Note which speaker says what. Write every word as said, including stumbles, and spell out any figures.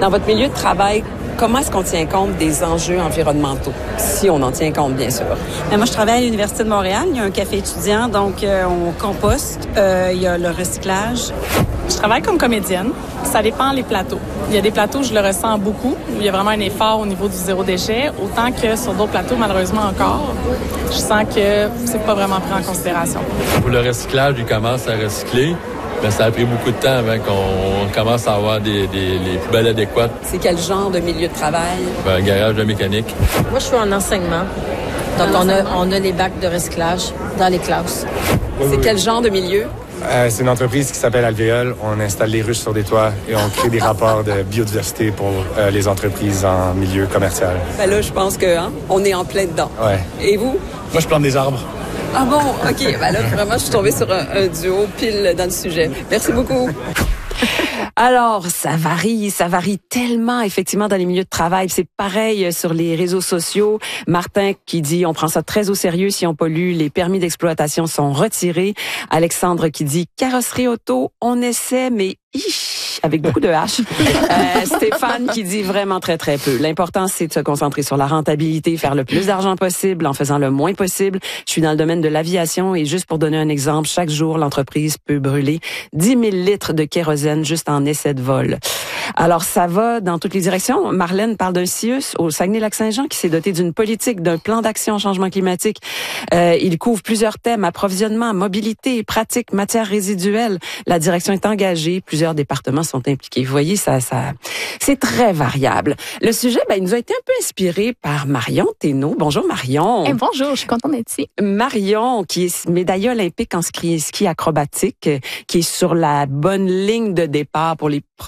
Speaker 1: Dans votre milieu de travail, comment est-ce qu'on tient compte des enjeux environnementaux? Si on en tient compte, bien sûr.
Speaker 2: Bien, moi, je travaille à l'Université de Montréal. Il y a un café étudiant, donc euh, on composte. Euh, il y a le recyclage.
Speaker 3: Je travaille comme comédienne. Ça dépend les plateaux. Il y a des plateaux où je le ressens beaucoup. Il y a vraiment un effort au niveau du zéro déchet. Autant que sur d'autres plateaux, malheureusement encore, je sens que c'est pas vraiment pris en considération.
Speaker 4: Pour le recyclage, ils commencent à recycler. Mais ça a pris beaucoup de temps avant qu'on commence à avoir des, des les poubelles adéquates.
Speaker 1: C'est quel genre de milieu de travail?
Speaker 4: Un garage de mécanique.
Speaker 5: Moi, je suis en enseignement. Donc, on a, on a les bacs de recyclage dans les classes.
Speaker 1: Oui, c'est oui. Quel genre de milieu?
Speaker 6: Euh, c'est une entreprise qui s'appelle Alvéole. On installe les ruches sur des toits et on crée des rapports de biodiversité pour euh, les entreprises en milieu commercial.
Speaker 1: Ben là, je pense que hein, on est en plein dedans.
Speaker 6: Ouais.
Speaker 1: Et vous?
Speaker 7: Moi, je plante des arbres.
Speaker 1: Ah bon? OK. Ben là, vraiment, je suis tombée sur un, un duo pile dans le sujet. Merci beaucoup. Alors, ça varie, ça varie tellement, effectivement, dans les milieux de travail. C'est pareil sur les réseaux sociaux. Martin qui dit, on prend ça très au sérieux si on pollue, les permis d'exploitation sont retirés. Alexandre qui dit, carrosserie auto, on essaie, mais ich, avec beaucoup de H. euh, Stéphane qui dit vraiment très, très peu. L'important, c'est de se concentrer sur la rentabilité, faire le plus d'argent possible en faisant le moins possible. Je suis dans le domaine de l'aviation et juste pour donner un exemple, chaque jour, l'entreprise peut brûler dix mille litres de kérosène juste en essai de vol. Alors, ça va dans toutes les directions. Marlène parle d'un C I U S au Saguenay-Lac-Saint-Jean qui s'est doté d'une politique, d'un plan d'action au changement climatique. Euh, il couvre plusieurs thèmes, approvisionnement, mobilité, pratique, matières résiduelles. La direction est engagée, plusieurs départements sont impliqués. Vous voyez, ça, ça, c'est très variable. Le sujet, ben, il nous a été un peu inspiré par Marion Thénault. Bonjour Marion.
Speaker 8: Hey, bonjour, je suis contente d'être ici.
Speaker 1: Marion, qui est médaillée olympique en ski, ski acrobatique, qui est sur la bonne ligne de départ pour les